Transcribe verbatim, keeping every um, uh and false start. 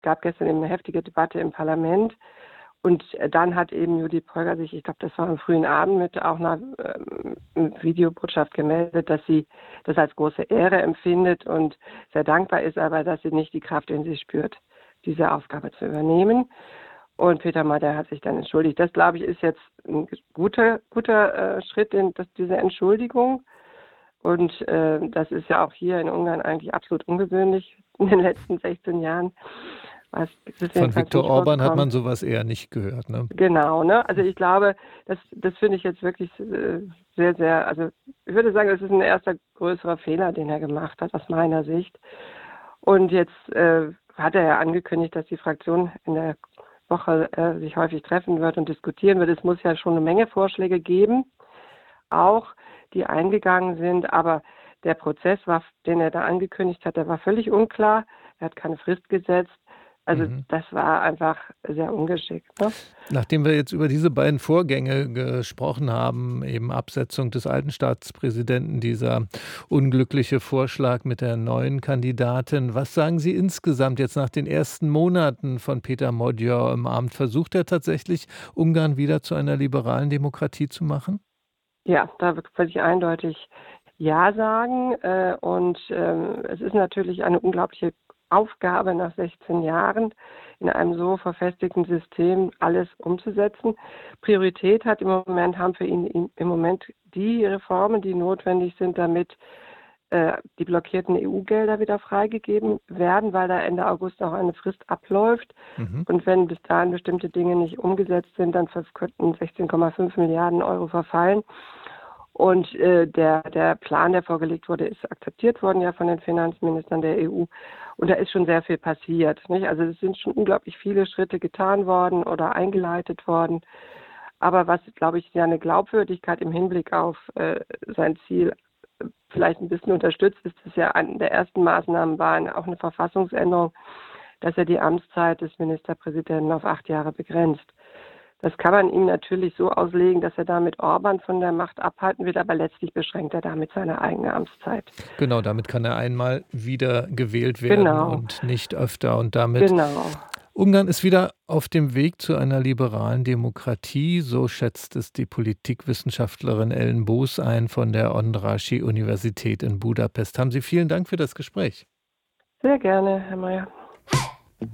gab gestern eben eine heftige Debatte im Parlament. Und dann hat eben Judith Polgar sich, ich glaube, das war am frühen Abend, mit auch einer ähm, Videobotschaft gemeldet, dass sie das als große Ehre empfindet und sehr dankbar ist, aber dass sie nicht die Kraft in sich spürt, diese Aufgabe zu übernehmen. Und Peter Mader hat sich dann entschuldigt. Das, glaube ich, ist jetzt ein guter, guter äh, Schritt, in das, diese Entschuldigung. Und äh, das ist ja auch hier in Ungarn eigentlich absolut ungewöhnlich in den letzten sechzehn Jahren. Was Von Viktor nicht Orban hat vorgekommen. man sowas eher nicht gehört, ne? Genau, ne? Also ich glaube, das, das finde ich jetzt wirklich äh, sehr, sehr, also ich würde sagen, das ist ein erster größerer Fehler, den er gemacht hat, aus meiner Sicht. Und jetzt äh, hat er ja angekündigt, dass die Fraktion in der Woche äh, sich häufig treffen wird und diskutieren wird. Es muss ja schon eine Menge Vorschläge geben, auch die eingegangen sind, aber der Prozess, war, den er da angekündigt hat, der war völlig unklar. Er hat keine Frist gesetzt. Also Mhm. das war einfach sehr ungeschickt. Ne? Nachdem wir jetzt über diese beiden Vorgänge gesprochen haben, eben Absetzung des alten Staatspräsidenten, dieser unglückliche Vorschlag mit der neuen Kandidatin, was sagen Sie insgesamt jetzt nach den ersten Monaten von Peter Magyar im Amt? Versucht er tatsächlich, Ungarn wieder zu einer liberalen Demokratie zu machen? Ja, da würde ich eindeutig Ja sagen. Äh, und ähm, es ist natürlich eine unglaubliche Aufgabe nach sechzehn Jahren in einem so verfestigten System alles umzusetzen. Priorität hat im Moment, haben für ihn im Moment die Reformen, die notwendig sind, damit äh, die blockierten E U-Gelder wieder freigegeben werden, weil da Ende August auch eine Frist abläuft. Mhm. Und wenn bis dahin bestimmte Dinge nicht umgesetzt sind, dann könnten sechzehn Komma fünf Milliarden Euro verfallen. Und äh, der, der Plan, der vorgelegt wurde, ist akzeptiert worden ja von den Finanzministern der E U. Und da ist schon sehr viel passiert. Nicht? Also es sind schon unglaublich viele Schritte getan worden oder eingeleitet worden. Aber was, glaube ich, seine Glaubwürdigkeit im Hinblick auf äh, sein Ziel äh, vielleicht ein bisschen unterstützt, ist, dass ja eine der ersten Maßnahmen war eine, auch eine Verfassungsänderung, dass er die Amtszeit des Ministerpräsidenten auf acht Jahre begrenzt. Das kann man ihm natürlich so auslegen, dass er damit Orban von der Macht abhalten will, aber letztlich beschränkt er damit seine eigene Amtszeit. Genau, damit kann er einmal wieder gewählt werden Genau, und nicht öfter. Und damit genau. Ungarn ist wieder auf dem Weg zu einer liberalen Demokratie, so schätzt es die Politikwissenschaftlerin Ellen Boos ein von der Andrássy Universität in Budapest. Haben Sie vielen Dank für das Gespräch. Sehr gerne, Herr Mayer.